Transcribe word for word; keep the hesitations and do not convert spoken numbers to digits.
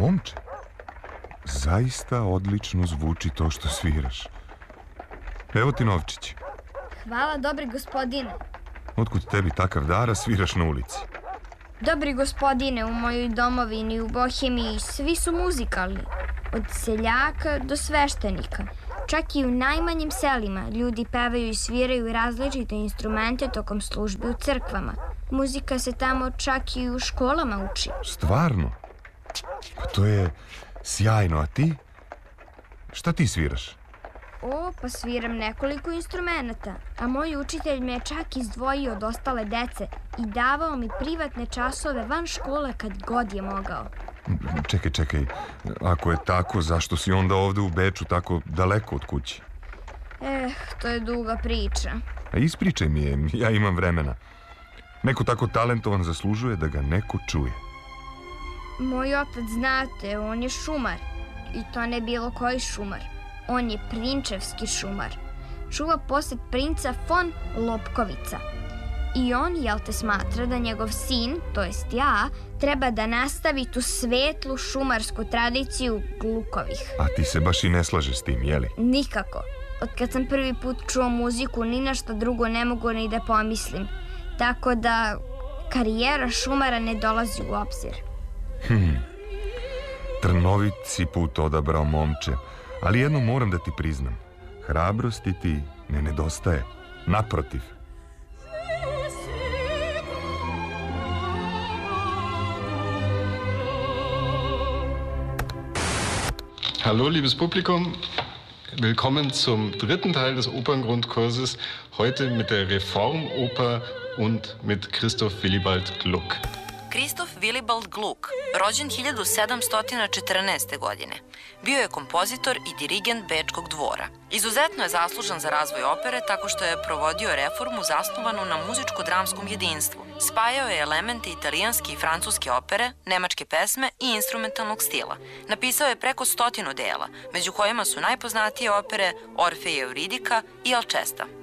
Momče, zaista odlično zvuči to što sviraš. Evo ti novčić. Hvala, dobri gospodine. Otkud tebi takav dar, a sviraš na ulici? Dobri gospodine, u mojoj domovini, u Bohemiji, svi su muzikalni. Od seljaka do sveštenika. Čak i u najmanjim selima ljudi pevaju i sviraju različite instrumente tokom službe u crkvama. Muzika se tamo čak i u školama uči. Stvarno? Pa to je sjajno, a ti? Šta ti sviraš? O, pa sviram nekoliko instrumenata, a moj učitelj me je čak izdvojio od ostale dece i davao mi privatne časove van škole kad god je mogao. Čekaj, čekaj, ako je tako, zašto si onda ovde u Beču tako daleko od kući? Eh, to je duga priča. A ispričaj mi je, ja imam vremena. Neko tako talentovan zaslužuje da ga neko čuje. Moj otac, znate, on je šumar. I to ne bilo koji šumar. On je prinčevski šumar. Čuva posed princa von Lopkovica. I on, jel te, smatra da njegov sin, to jest ja, treba da nastavi tu svetlu šumarsku tradiciju Glukovih. A ti se baš i ne slažeš s tim, jeli? Nikako. Od kad sam prvi put čuo muziku, ni na što drugo ne mogu ni da pomislim. Tako da karijera šumara ne dolazi u obzir. Hmm. Trnovit si put odabrao, momče. Ali jedno moram da ti priznam. Hrabrosti ti ne nedostaje. Naprotiv. Hallo, liebes Publikum. Willkommen zum dritten Teil des Operngrundkurses. Heute mit der Reformoper und mit Christoph Willibald Gluck. Christoph Willibald Gluck, rođen hiljadu sedamsto četrnaeste. godine, bio je kompozitor i dirigent Bečkog dvora. Izuzetno je zaslužan za razvoj opere tako što je provodio reformu zasnovanu na muzičko-dramskom jedinstvu. Spajao je elemente italijanske i francuske opere, nemačke pesme i instrumentalnog stila. Napisao je preko stotinu dela, među kojima su najpoznatije opere Orfej i Euridika i Alčesta.